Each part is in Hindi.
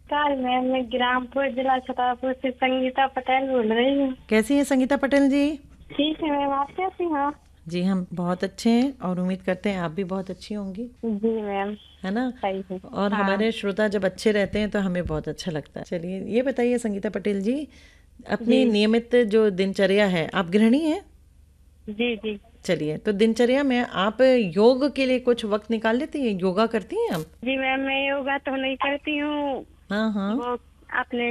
नमस्कार मैम, मैं ग्रामपुर जिला छतरपुर से संगीता पटेल बोल रही हूँ। कैसी हैं संगीता पटेल जी? ठीक है मैम, आप कैसी हैं? जी हम बहुत अच्छे हैं और उम्मीद करते हैं आप भी बहुत अच्छी होंगी, जी मैम, है ना? सही है। और हाँ हमारे श्रोता जब अच्छे रहते हैं तो हमें बहुत अच्छा लगता है। चलिए ये बताइए संगीता पटेल जी, अपनी जी नियमित जो दिनचर्या है, आप गृहिणी हैं? जी जी चलिए, तो दिनचर्या में आप योग के लिए कुछ वक्त निकाल लेती हैं? योगा करती हैं आप? जी मैम, मैं योगा तो नहीं करती हूँ। हाँ हाँ। वो अपने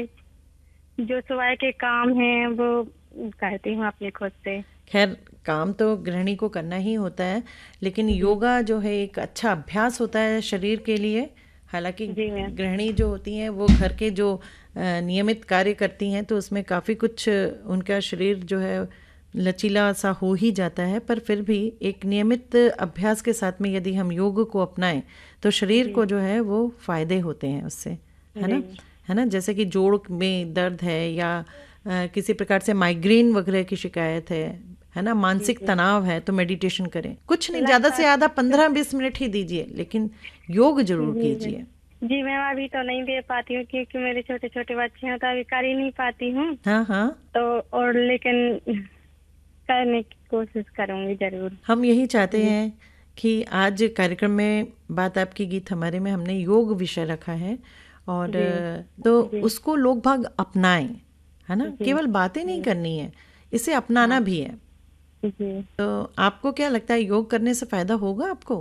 जो सुबह के काम हैं वो करती हूँ अपने खुद से। खैर, काम तो गृहिणी को करना ही होता है, लेकिन जी योगा जो है एक अच्छा अभ्यास होता है शरीर के लिए। हालांकि जी मैम। गृहिणी जो होती हैं वो घर के जो नियमित कार्य करती हैं तो उसमें काफ़ी कुछ उनका शरीर जो है लचीला सा हो ही जाता है, पर फिर भी एक नियमित अभ्यास के साथ में यदि हम योग को अपनाएं तो शरीर जी को जो है वो फायदे होते हैं उससे, है जी ना? है ना? जैसे कि जोड़ में दर्द है या किसी प्रकार से माइग्रेन वगैरह की शिकायत है ना? जी मानसिक जी। तनाव है तो मेडिटेशन करें। कुछ नहीं, ज़्यादा से लगातार ज़्यादा 15-20 मिनट ही दीजिए, लेकिन योग जरूर जी जी। कीजिए। जी मैम, अभी तो नहीं दे पाती हूँ क्योंकि मेरे छोटे छोटे बच्चे हैं तो अभी कर ही नहीं पाती हूँ। हाँ हाँ। तो और लेकिन करने की कोशिश करूंगी जरूर। हम यही चाहते जी हैं कि आज कार्यक्रम में बात आपकी गीत हमारे में हमने योग विषय रखा है और जी तो जी उसको लोग भाग अपनाएं, है ना? जी केवल बातें नहीं जी। करनी है, इसे अपनाना हाँ भी है। जी तो आपको क्या लगता है, योग करने से फायदा होगा आपको?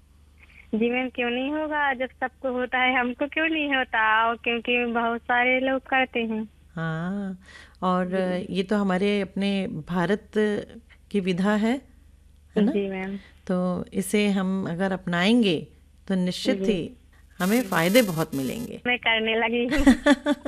जी मैम, क्यों नहीं होगा? जब सबको होता है हमको क्यों नहीं होता? और क्योंकि बहुत सारे लोग करते हैं। हाँ, और जी ये तो हमारे अपने भारत की विधा है ना? जी मैम। तो इसे हम अगर अपनाएंगे तो निश्चित जी ही हमें फायदे बहुत मिलेंगे। मैं करने लगी हूँ।